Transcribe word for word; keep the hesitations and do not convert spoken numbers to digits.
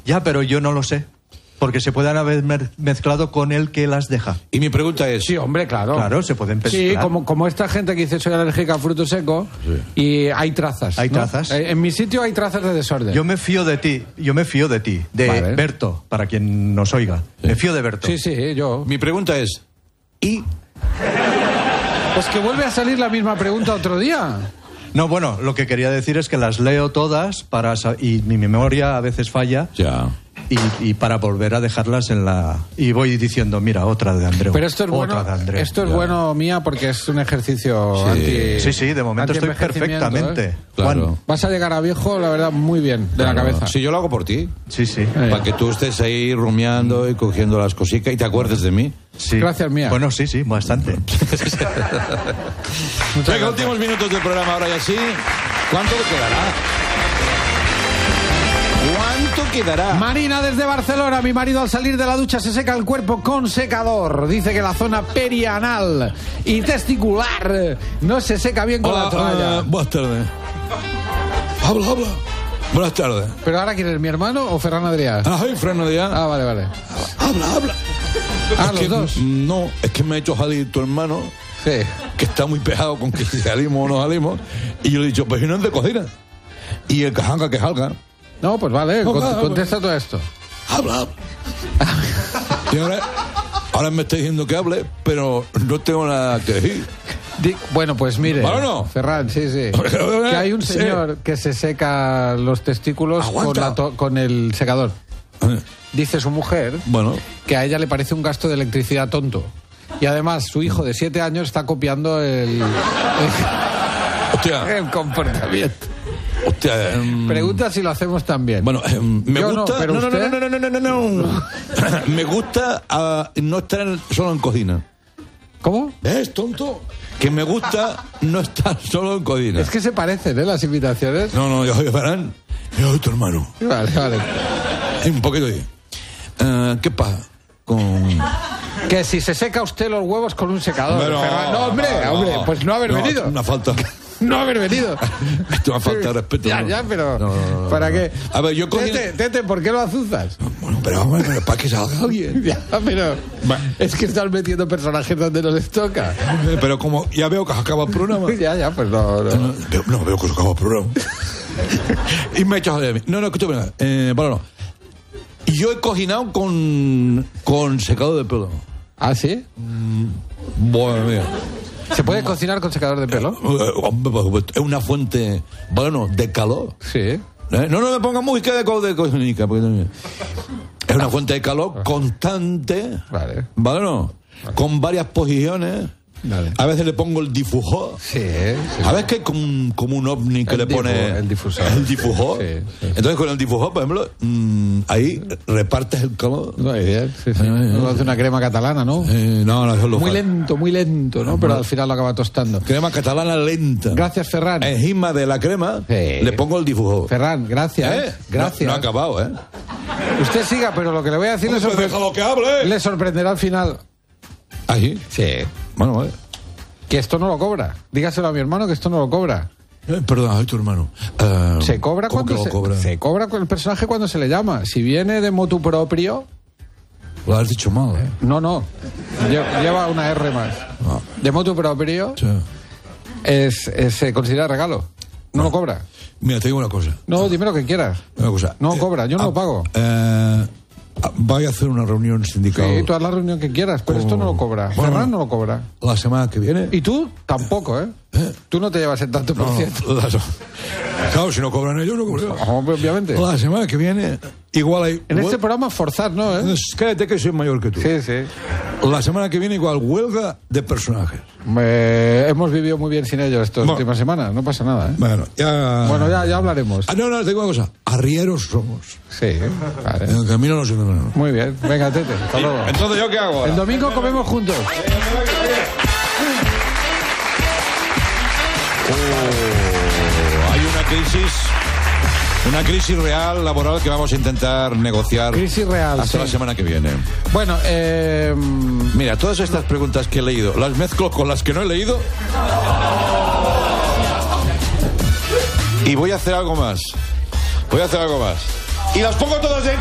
Ya, pero yo no lo sé. Porque se pueden haber mezclado con el que las deja. Y mi pregunta es... Sí, hombre, claro. Claro, se pueden mezclar. Sí, como, como esta gente que dice soy alérgica a fruto seco, sí. Y hay trazas. Hay ¿no? trazas. En mi sitio hay trazas de desorden. Yo me fío de ti, yo me fío de ti, de vale. Berto, para quien nos oiga. Sí. Me fío de Berto. Sí, sí, yo. Mi pregunta es... ¿Y? Pues que vuelve a salir la misma pregunta otro día. No, bueno, lo que quería decir es que las leo todas para y mi memoria a veces falla. Ya. Y, y para volver a dejarlas en la... Y voy diciendo, mira, otra de Andreu. Pero esto es bueno, de esto es ya. bueno, Mía, porque es un ejercicio sí. anti... Sí, sí, de momento estoy perfectamente. ¿eh? Claro. Juan, vas a llegar a viejo, la verdad, muy bien, de claro. la cabeza. Sí, yo lo hago por ti. Sí, sí. Eh. Para que tú estés ahí rumiando y cogiendo las cositas y te acuerdes de mí. Sí. Gracias, Mía. Bueno, sí, sí, bastante. Venga, últimos minutos del programa ahora ya sí. ¿Cuánto le quedará? ¿Cuánto quedará? Marina desde Barcelona. Mi marido al salir de la ducha se seca el cuerpo con secador. Dice que la zona perianal y testicular no se seca bien con Hola, la toalla. Uh, buenas tardes. Habla, habla. Buenas tardes. ¿Pero ahora quién es, mi hermano o Ferran Adrià? Ah, soy Ferran Adrià. Ah, vale, vale. Habla, habla. Ah, es los que, dos. No, es que me ha hecho salir tu hermano. Sí. Que está muy pegado con que si salimos o no salimos. Y yo le he dicho, pues si no es de cocina. Y el que salga, que salga. No, pues vale, no, con, claro, contesta todo esto. Habla. Y ahora, ahora me está diciendo que hable, pero no tengo nada que decir. Di, bueno, pues mire, ¿Vale o no? Ferran, sí, sí. Que hay un señor sí. que se seca los testículos con, la to- con el secador. Dice su mujer bueno. que a ella le parece un gasto de electricidad tonto. Y además, su hijo de siete años está copiando el, el, Hostia. el comportamiento. Hostia, um... Pregunta si lo hacemos también. Bueno, eh, me Yo gusta... No, pero no, no, usted... no, no, no, no, no, no, no. Me gusta uh, no estar en, solo en cocina. ¿Cómo? ¿Ves, tonto? Que me gusta no estar solo en cocina. Es que se parecen, ¿eh? Las invitaciones. No, no, yo soy Ferran. Yo soy tu hermano. Vale, vale. Un poquito de... Uh, ¿Qué pasa con...? Que si se seca usted los huevos con un secador. Pero, Ferran. No, hombre, no, hombre, pues no haber no, venido. Una falta... No haber venido. Esto es una falta de respeto. Ya, ¿no? ya, pero... No, no, no, ¿para no. qué? A ver, yo cogí... Tete, Tete, ¿por qué lo azuzas? Bueno, pero, hombre, pero para que salga alguien. Ya, pero... Es que estás metiendo personajes donde no les toca. Pero como ya veo que se acaba el programa... Ya, ya, pues no... No, no, veo, no veo que se acaba el programa. Y me he hecho a mí. No, no, escúchame. Eh, bueno, no. Y yo he cocinado con, con secador de pelo. ¿Ah, sí? Mm, bueno, mira. ¿Se puede cocinar con secador de pelo? Es una fuente, bueno, de calor. Sí. ¿Eh? No, no me ponga música de de cocina, porque es una fuente de calor constante. Vale. ¿Vale no? Vale. Con varias posiciones. Vale. A veces le pongo el difusor. Sí, sí. A veces que hay como, como un ovni que el le difu, pone el difusor. El difusor. Sí, sí. Entonces con el difusor, por ejemplo, mmm, ahí repartes el calor. Muy bien, sí, sí. No hace una crema catalana, ¿no? Eh, no, no, eso es lo Muy fácil. lento, muy lento, ¿no? Pero al final lo acaba tostando. Crema catalana lenta. Gracias, Ferran. Encima de la crema sí. le pongo el difusor. Ferran, gracias. ¿Eh? Gracias. No, no ha acabado, ¿eh? Usted siga, pero lo que le voy a decir le, sorpre... déjalo que hable. le sorprenderá al final. ¿Ah, sí? Sí. Bueno, vale. Que esto no lo cobra. Dígaselo a mi hermano que esto no lo cobra. Eh, perdón, soy tu hermano. Uh, se cobra cuando lo se, cobra? se cobra con el personaje cuando se le llama. Si viene de motu propio... Lo has dicho mal, ¿eh? No, no. Lleva una R más. No. De motu propio sí. es, es, se considera regalo. No, no lo cobra. Mira, te digo una cosa. No, dime lo que quieras. Una cosa. No eh, cobra, yo no ah, lo pago. Eh, voy a hacer una reunión sindical. Sí, tú haz la reunión que quieras, pero oh. esto no lo cobra. Bueno, Ferran no lo cobra. La semana que viene. Y tú tampoco, ¿eh? ¿Eh? Tú no te llevas el tanto por no, ciento. La, claro, si no cobran ellos, no cobran ellos. No, obviamente. La semana que viene, igual hay... En este programa forzar, ¿no? ¿Eh? Cállate que soy mayor que tú. Sí, sí. La semana que viene igual huelga de personajes. Eh, hemos vivido muy bien sin ellos estas bueno, últimas semanas, no pasa nada, ¿eh? Bueno, ya... Bueno, ya, ya hablaremos. Ah, no, no, te digo una cosa. Arrieros somos. Sí, vale. En el camino no se me no. Muy bien. Venga, Tete, hasta luego. Entonces, ¿yo qué hago ahora? El domingo comemos juntos. Oh, hay una crisis... Una crisis real, laboral, que vamos a intentar negociar crisis real, hasta sí. la semana que viene. Bueno, eh... Mira, todas estas preguntas que he leído, las mezclo con las que no he leído. Y voy a hacer algo más. Voy a hacer algo más. Y las pongo todas en...